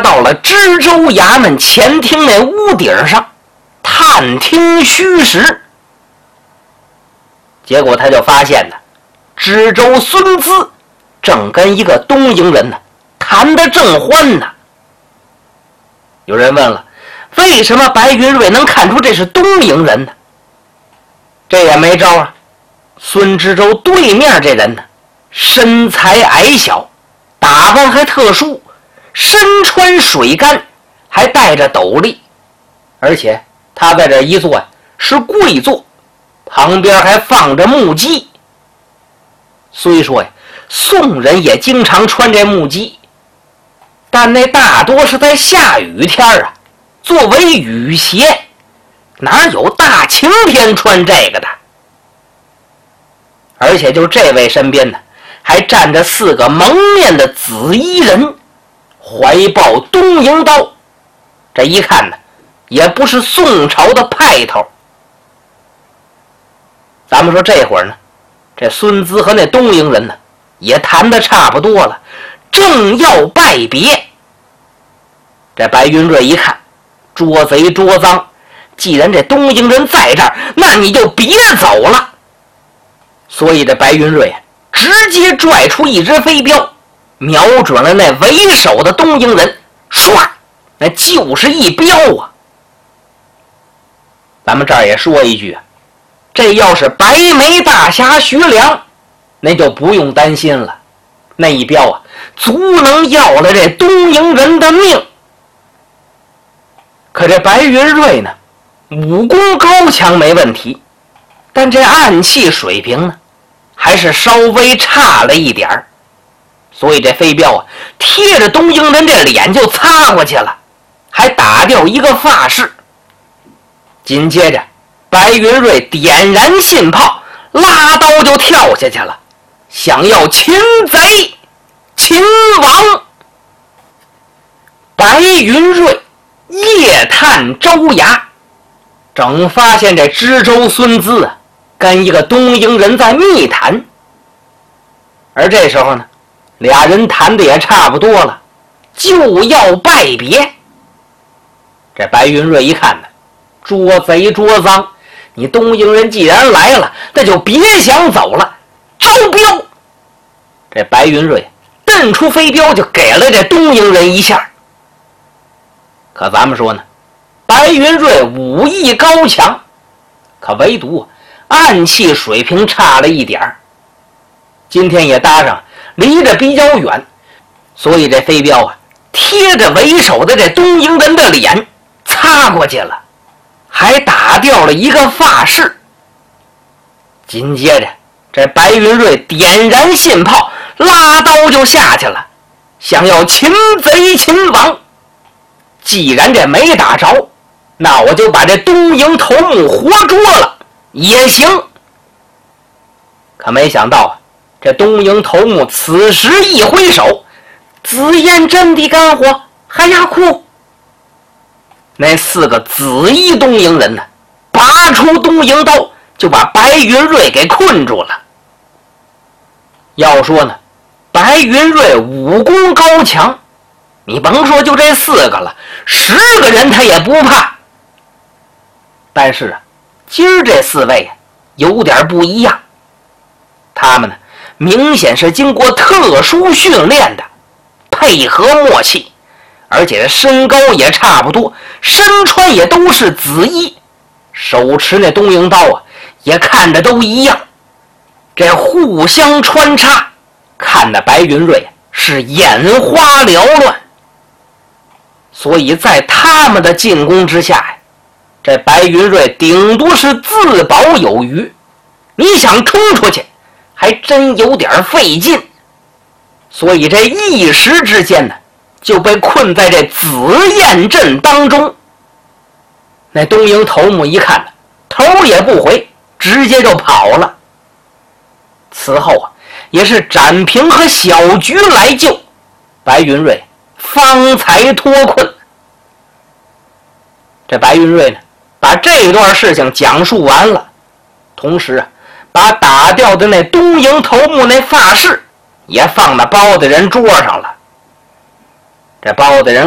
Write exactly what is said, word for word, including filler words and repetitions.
到了知州衙门前厅那屋顶上探听虚实。结果他就发现呢，知州孙资正跟一个东营人呢谈得正欢呢。有人问了，为什么白云瑞能看出这是东营人呢？这也没招啊。孙知州对面这人呢，身材矮小，打扮还特殊，身穿水干，还戴着斗笠，而且他在这一坐呀是跪坐，旁边还放着木屐。虽说呀，宋人也经常穿这木屐，但那大多是在下雨天啊，作为雨鞋，哪有大晴天穿这个的？而且就这位身边呢，还站着四个蒙面的紫衣人，怀抱东营刀。这一看呢，也不是宋朝的派头。咱们说这会儿呢，这孙资和那东营人呢，也谈得差不多了，正要拜别。这白云瑞一看，捉贼捉赃，既然这东营人在这儿，那你就别走了。所以这白云瑞直接拽出一支飞镖，瞄准了那为首的东营人，唰，那就是一镖啊！咱们这儿也说一句啊，这要是白眉大侠徐良，那就不用担心了，那一镖啊，足能要了这东营人的命。可这白云瑞呢，武功高强没问题，但这暗器水平呢，还是稍微差了一点儿，所以这飞镖啊，贴着东营人这脸就擦过去了，还打掉一个发饰。紧接着，白云瑞点燃信炮，拉刀就跳下去了，想要擒贼擒王。白云瑞夜探州衙，正发现这知州孙资啊跟一个东营人在密谈。而这时候呢，俩人谈的也差不多了，就要拜别。这白云瑞一看呢，捉贼捉赃，你东营人既然来了，那就别想走了，招镖。这白云瑞蹬出飞镖就给了这东营人一下。可咱们说呢，白云瑞武艺高强，可唯独暗器水平差了一点儿。今天也搭上离着比较远，所以这飞镖啊贴着为首的这东营人的脸擦过去了，还打掉了一个发饰。紧接着这白云瑞点燃信炮，拉刀就下去了，想要擒贼擒王。既然这没打着，那我就把这东营头目活捉了也行。可没想到啊，这东营头目此时一挥手，紫烟真的干活还呀哭。那四个紫衣东营人呢，拔出东营刀就把白云瑞给困住了。要说呢，白云瑞武功高强，你甭说就这四个了，十个人他也不怕。但是啊，今儿这四位啊有点不一样，他们呢明显是经过特殊训练的，配合默契，而且身高也差不多，身穿也都是紫衣，手持那东营刀啊也看着都一样，这互相穿插，看得白云瑞是眼花缭乱。所以在他们的进攻之下，这白云瑞顶多是自保有余，你想冲出去还真有点费劲。所以这一时之间呢，就被困在这紫焰阵当中。那东营头目一看，头也不回，直接就跑了。此后啊，也是展平和小菊来救，白云瑞方才脱困。这白云瑞呢，把这段事情讲述完了，同时啊，把打掉的那东营头目那发饰也放到包大人桌上了。这包大人